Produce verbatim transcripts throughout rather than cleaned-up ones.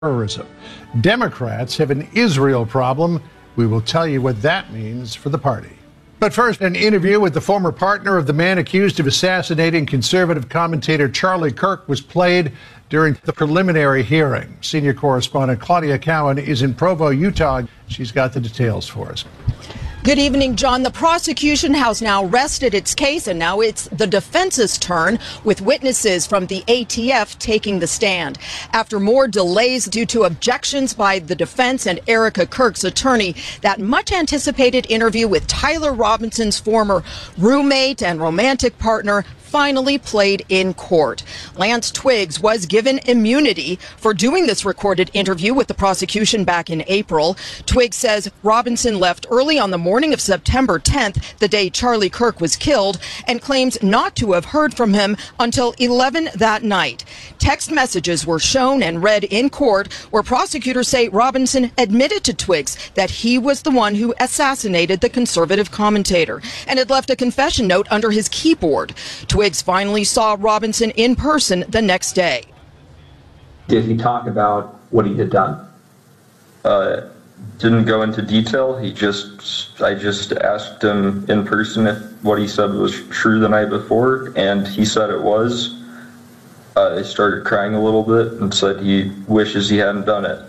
terrorism. Democrats have an Israel problem. We will tell you what that means for the party. But first, an interview with the former partner of the man accused of assassinating conservative commentator Charlie Kirk was played during the preliminary hearing. Senior correspondent Claudia Cowan is in Provo, Utah. She's got the details for us. Good evening, John. The prosecution has now rested its case, and now it's the defense's turn, with witnesses from the A T F taking the stand. After more delays due to objections by the defense and Erica Kirk's attorney, that much-anticipated interview with Tyler Robinson's former roommate and romantic partner finally played in court. Lance Twiggs was given immunity for doing this recorded interview with the prosecution back in April. Twiggs says Robinson left early on the morning of September tenth, the day Charlie Kirk was killed, and claims not to have heard from him until eleven that night. Text messages were shown and read in court where prosecutors say Robinson admitted to Twiggs that he was the one who assassinated the conservative commentator and had left a confession note under his keyboard. Twiggs finally saw Robinson in person the next day. Did he talk about what he had done? Uh, didn't go into detail. He just, I just asked him in person if what he said was true the night before, and he said it was. Uh, I started crying a little bit and said he wishes he hadn't done it.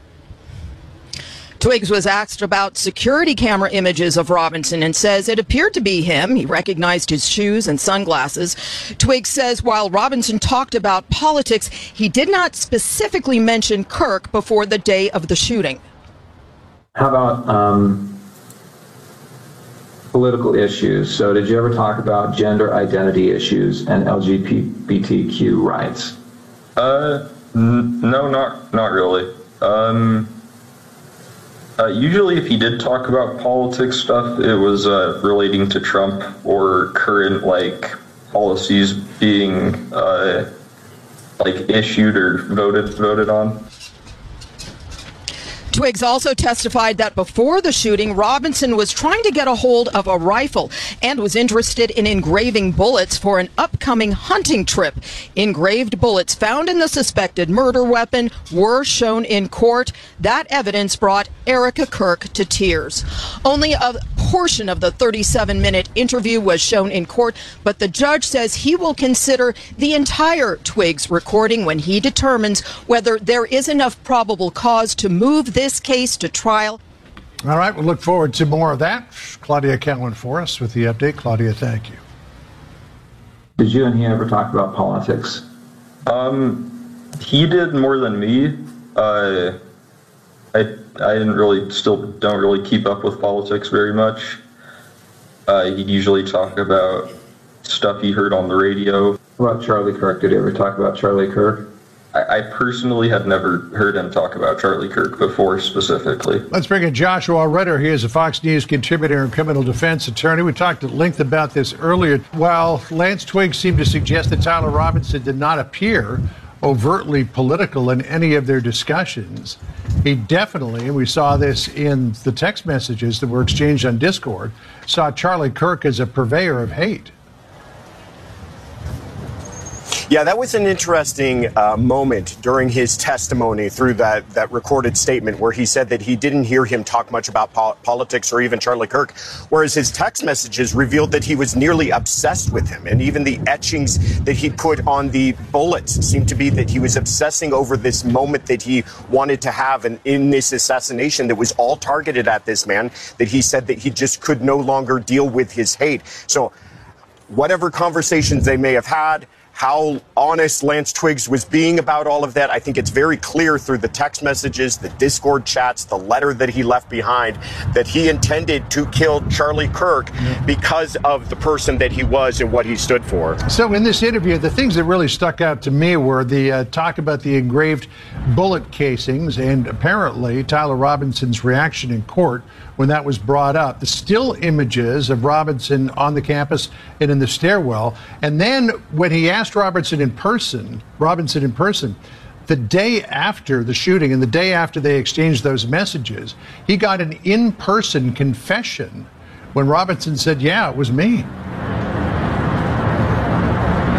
Twiggs was asked about security camera images of Robinson and says it appeared to be him. He recognized his shoes and sunglasses. Twiggs says while Robinson talked about politics, he did not specifically mention Kirk before the day of the shooting. How about um, political issues? So did you ever talk about gender identity issues and L G B T Q rights? Uh, n- no, not, not really. Um... Uh, usually if he did talk about politics stuff, it was uh, relating to Trump or current, like, policies being, uh, like, issued or voted voted on. Twiggs also testified that before the shooting, Robinson was trying to get a hold of a rifle and was interested in engraving bullets for an upcoming hunting trip. Engraved bullets found in the suspected murder weapon were shown in court. That evidence brought Erica Kirk to tears. Only a portion of the thirty-seven minute interview was shown in court, but the judge says he will consider the entire Twiggs recording when he determines whether there is enough probable cause to move this case to trial. All right, we'll look forward to more of that. Claudia Cowan for us with the update. Claudia, thank you. Did you and he ever talk about politics? Um, he did more than me. Uh, I I didn't really, still don't really keep up with politics very much. Uh, he'd usually talk about stuff he heard on the radio. What about Charlie Kirk? Did he ever talk about Charlie Kirk? I, I personally had never heard him talk about Charlie Kirk before specifically. Let's bring in Joshua Rutter. He is a Fox News contributor and criminal defense attorney. We talked at length about this earlier. While Lance Twiggs seemed to suggest that Tyler Robinson did not appear overtly political in any of their discussions, he definitely, and we saw this in the text messages that were exchanged on Discord, saw Charlie Kirk as a purveyor of hate. Yeah, that was an interesting uh, moment during his testimony through that, that recorded statement where he said that he didn't hear him talk much about po- politics or even Charlie Kirk, whereas his text messages revealed that he was nearly obsessed with him. And even the etchings that he put on the bullets seemed to be that he was obsessing over this moment that he wanted to have in, in this assassination that was all targeted at this man, that he said that he just could no longer deal with his hate. So whatever conversations they may have had, how honest Lance Twiggs was being about all of that, I think it's very clear through the text messages, the Discord chats, the letter that he left behind, that he intended to kill Charlie Kirk because of the person that he was and what he stood for. So in this interview, the things that really stuck out to me were the uh, talk about the engraved bullet casings and apparently Tyler Robinson's reaction in court when that was brought up, the still images of Robinson on the campus and in the stairwell. And then when he asked Robinson in person, Robinson in person, the day after the shooting and the day after they exchanged those messages, he got an in-person confession when Robinson said, yeah, it was me.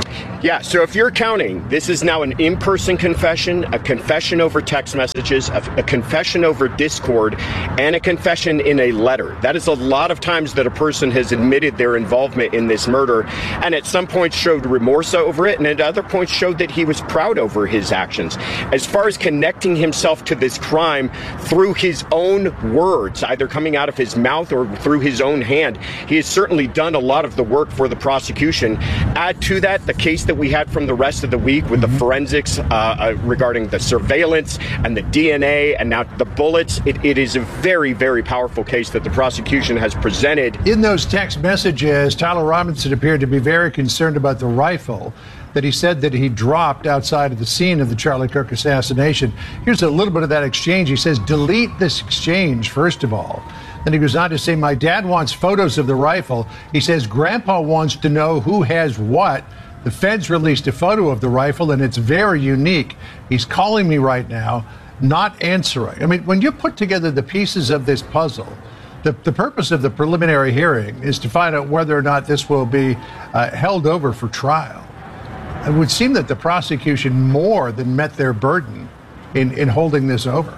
Yeah, so if you're counting, this is now an in-person confession, a confession over text messages, a, a confession over Discord, and a confession in a letter. That is a lot of times that a person has admitted their involvement in this murder, and at some point showed remorse over it, and at other points showed that he was proud over his actions. As far as connecting himself to this crime through his own words, either coming out of his mouth or through his own hand, he has certainly done a lot of the work for the prosecution. Add to that the case that we had from the rest of the week with the forensics uh, uh, regarding the surveillance and the D N A and now the bullets. It, it is a very, very powerful case that the prosecution has presented. In those text messages, Tyler Robinson appeared to be very concerned about the rifle that he said that he dropped outside of the scene of the Charlie Kirk assassination. Here's a little bit of that exchange. He says, delete this exchange, first of all. Then he goes on to say, my dad wants photos of the rifle. He says, Grandpa wants to know who has what. The feds released a photo of the rifle, and it's very unique. He's calling me right now, not answering. I mean, when you put together the pieces of this puzzle, the, the purpose of the preliminary hearing is to find out whether or not this will be uh, held over for trial. It would seem that the prosecution more than met their burden in, in holding this over.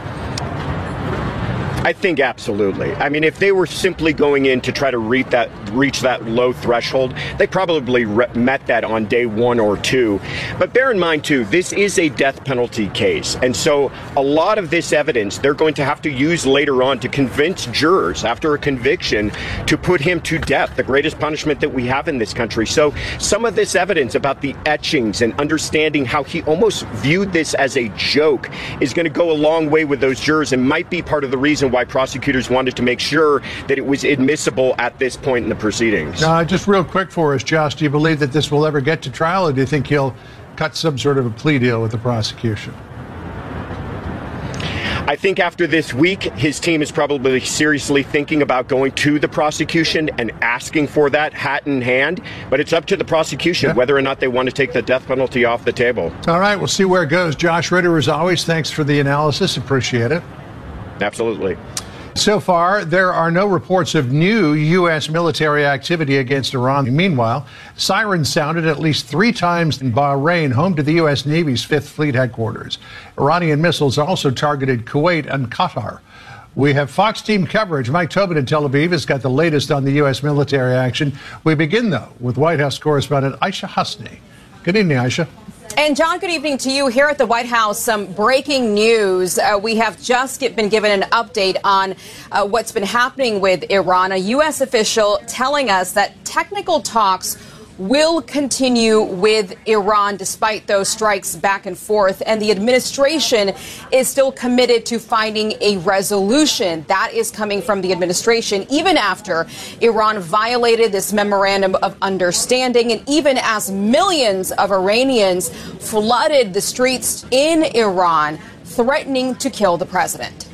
I think absolutely. I mean, if they were simply going in to try to reach that reach that low threshold, they probably re- met that on day one or two. But bear in mind, too, this is a death penalty case. And so a lot of this evidence they're going to have to use later on to convince jurors after a conviction to put him to death, the greatest punishment that we have in this country. So some of this evidence about the etchings and understanding how he almost viewed this as a joke is going to go a long way with those jurors and might be part of the reason why prosecutors wanted to make sure that it was admissible at this point in the proceedings. Uh, just real quick for us, Josh, do you believe that this will ever get to trial, or do you think he'll cut some sort of a plea deal with the prosecution? I think after this week, his team is probably seriously thinking about going to the prosecution and asking for that hat in hand. But it's up to the prosecution yeah. whether or not they want to take the death penalty off the table. All right, we'll see where it goes. Josh Ritter, as always, thanks for the analysis. Appreciate it. Absolutely. So far, there are no reports of new U S military activity against Iran. Meanwhile, sirens sounded at least three times in Bahrain, home to the U S Navy's Fifth Fleet headquarters. Iranian missiles also targeted Kuwait and Qatar. We have Fox team coverage. Mike Tobin in Tel Aviv has got the latest on the U S military action. We begin, though, with White House correspondent Aisha Hasni. Good evening, Aisha. And, John, good evening to you. Here at the White House, some breaking news. Uh, we have just get, been given an update on uh, what's been happening with Iran. A U S official telling us that technical talks will continue with Iran despite those strikes back and forth. And the administration is still committed to finding a resolution. That is coming from the administration, even after Iran violated this memorandum of understanding, and even as millions of Iranians flooded the streets in Iran, threatening to kill the president.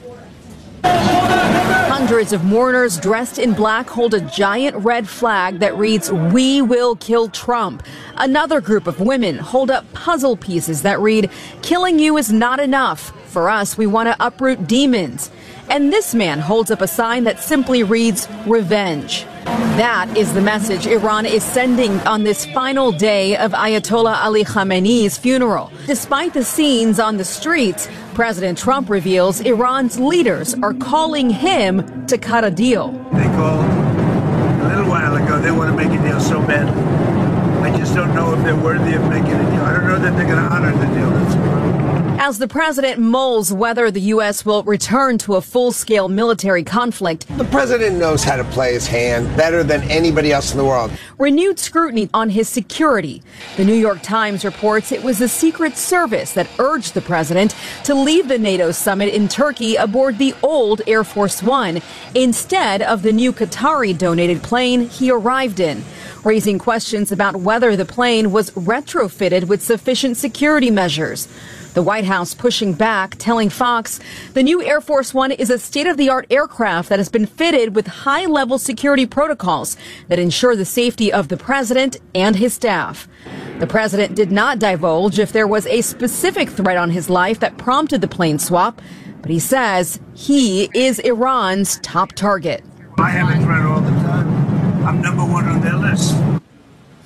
Hundreds of mourners dressed in black hold a giant red flag that reads, "We will kill Trump." Another group of women hold up puzzle pieces that read, "Killing you is not enough. For us, we want to uproot demons." And this man holds up a sign that simply reads, "Revenge." That is the message Iran is sending on this final day of Ayatollah Ali Khamenei's funeral. Despite the scenes on the streets, President Trump reveals Iran's leaders are calling him to cut a deal. They called a little while ago. They want to make a deal so bad. I just don't know if they're worthy of making a deal. I don't know that they're going to honor the deal. That's the problem. As the president mulls whether the U S will return to a full-scale military conflict, the president knows how to play his hand better than anybody else in the world. Renewed scrutiny on his security. The New York Times reports it was the Secret Service that urged the president to leave the NATO summit in Turkey aboard the old Air Force One instead of the new Qatari-donated plane he arrived in, raising questions about whether the plane was retrofitted with sufficient security measures. The White House pushing back, telling Fox the new Air Force One is a state-of-the-art aircraft that has been fitted with high-level security protocols that ensure the safety of the president and his staff. The president did not divulge if there was a specific threat on his life that prompted the plane swap, but he says he is Iran's top target. I have a threat all the time. I'm number one on their list.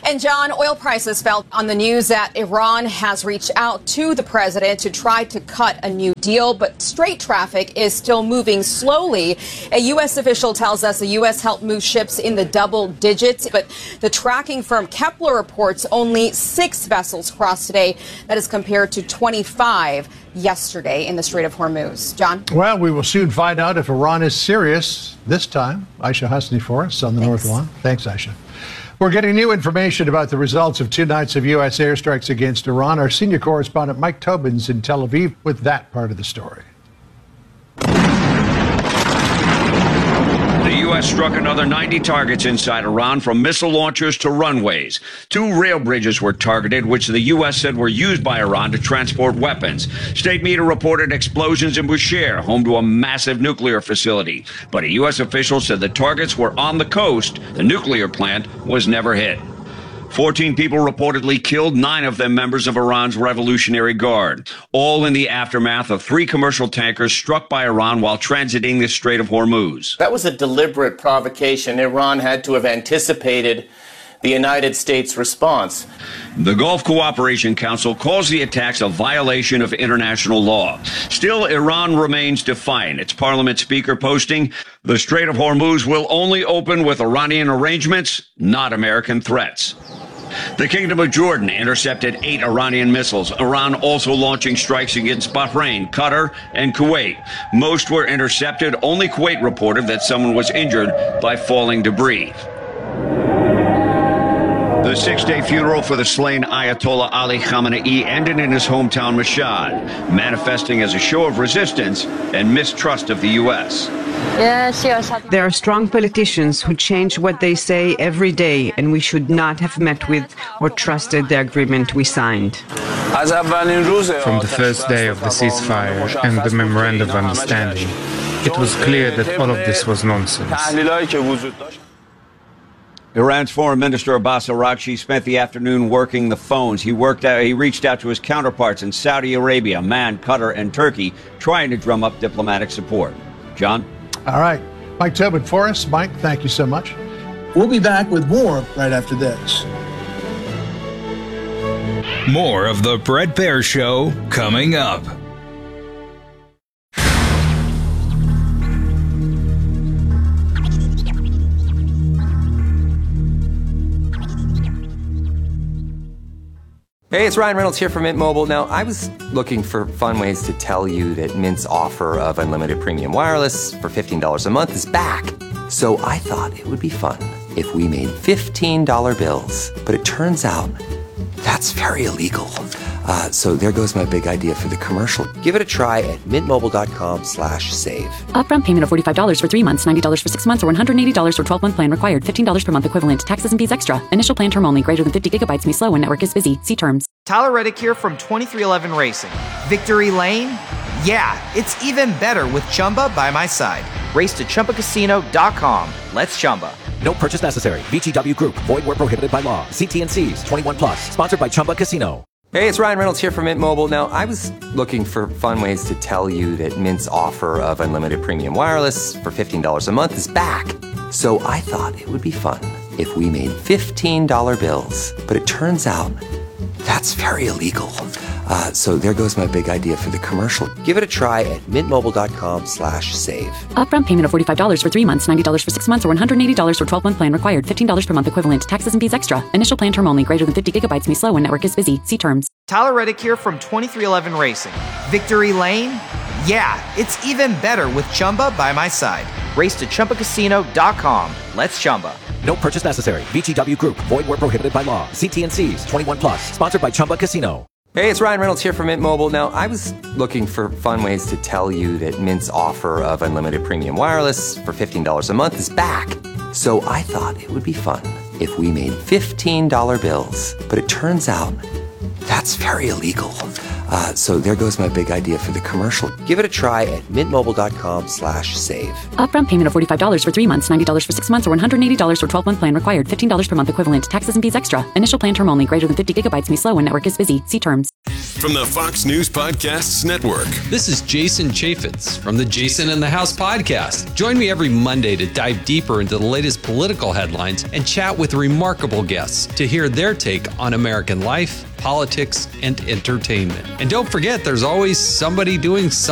And John, oil prices fell on the news that Iran has reached out to the president to try to cut a new deal, but straight traffic is still moving slowly. A U S official tells us the U S helped move ships in the double digits, but the tracking firm Kepler reports only six vessels crossed today. That is compared to twenty-five yesterday in the Strait of Hormuz. John? Well, we will soon find out if Iran is serious this time. Aisha Husney for us on the Thanks. North Lawn. Thanks, Aisha. We're getting new information about the results of two nights of U S airstrikes against Iran. Our senior correspondent Mike Tobin's in Tel Aviv with that part of the story. The U S struck another ninety targets inside Iran, from missile launchers to runways. Two rail bridges were targeted, which the U S said were used by Iran to transport weapons. State media reported explosions in Bushehr, home to a massive nuclear facility. But a U S official said the targets were on the coast. The nuclear plant was never hit. fourteen people reportedly killed, nine of them members of Iran's Revolutionary Guard, all in the aftermath of three commercial tankers struck by Iran while transiting the Strait of Hormuz. That was a deliberate provocation. Iran had to have anticipated the United States response. The Gulf Cooperation Council calls the attacks a violation of international law. Still, Iran remains defiant. Its parliament speaker posting, "The Strait of Hormuz will only open with Iranian arrangements, not American threats." The Kingdom of Jordan intercepted eight Iranian missiles. Iran also launching strikes against Bahrain, Qatar, and Kuwait. Most were intercepted. Only Kuwait reported that someone was injured by falling debris. The six-day funeral for the slain Ayatollah Ali Khamenei ended in his hometown Mashhad, manifesting as a show of resistance and mistrust of the U S. There are strong politicians who change what they say every day, and we should not have met with or trusted the agreement we signed. From the first day of the ceasefire and the memorandum of understanding, it was clear that all of this was nonsense. Iran's Foreign Minister Abbas Araghchi spent the afternoon working the phones. He worked out, he reached out to his counterparts in Saudi Arabia, Oman, Qatar, and Turkey, trying to drum up diplomatic support. John? All right. Mike Tobin for us. Mike, thank you so much. We'll be back with more right after this. More of the Bret Baier Show coming up. Hey, it's Ryan Reynolds here from Mint Mobile. Now, I was looking for fun ways to tell you that Mint's offer of unlimited premium wireless for fifteen dollars a month is back. So I thought it would be fun if we made fifteen dollar bills. But it turns out that's very illegal. Uh, so there goes my big idea for the commercial. Give it a try at mintmobile.com slash save. Upfront payment of forty-five dollars for three months, ninety dollars for six months, or one hundred eighty dollars for twelve-month plan required. fifteen dollars per month equivalent. Taxes and fees extra. Initial plan term only. Greater than fifty gigabytes may slow when network is busy. See terms. Tyler Reddick here from twenty-three eleven Racing. Victory Lane? Yeah, it's even better with Chumba by my side. Race to Chumba Casino dot com. Let's Chumba. No purchase necessary. V G W Group. Void where prohibited by law. See T and C's. twenty-one plus. Sponsored by Chumba Casino. Hey, it's Ryan Reynolds here from Mint Mobile. Now, I was looking for fun ways to tell you that Mint's offer of unlimited premium wireless for fifteen dollars a month is back. So I thought it would be fun if we made fifteen dollar bills. But it turns out that's very illegal. Uh, so there goes my big idea for the commercial. Give it a try at mintmobile.com slash save. Upfront payment of forty-five dollars for three months, ninety dollars for six months, or one hundred eighty dollars for twelve-month plan required. fifteen dollars per month equivalent. Taxes and fees extra. Initial plan term only. Greater than fifty gigabytes may slow when network is busy. See terms. Tyler Reddick here from twenty-three eleven Racing. Victory Lane? Yeah, it's even better with Chumba by my side. Race to Chumba Casino dot com. Let's Chumba. No purchase necessary. V G W Group. Void where prohibited by law. See T and C's. twenty-one plus. Sponsored by Chumba Casino. Hey, it's Ryan Reynolds here from Mint Mobile. Now, I was looking for fun ways to tell you that Mint's offer of unlimited premium wireless for fifteen dollars a month is back. So I thought it would be fun if we made fifteen dollar bills. But it turns out that's very illegal. Uh, so there goes my big idea for the commercial. Give it a try at mintmobile.com slash save. Upfront payment of forty-five dollars for three months, ninety dollars for six months, or one hundred eighty dollars for twelve-month plan required. fifteen dollars per month equivalent. Taxes and fees extra. Initial plan term only. Greater than fifty gigabytes may slow when network is busy. See terms. from the Fox News Podcasts Network. This is Jason Chaffetz from the Jason in the House podcast. Join me every Monday to dive deeper into the latest political headlines and chat with remarkable guests to hear their take on American life, politics, and entertainment. And don't forget, there's always somebody doing something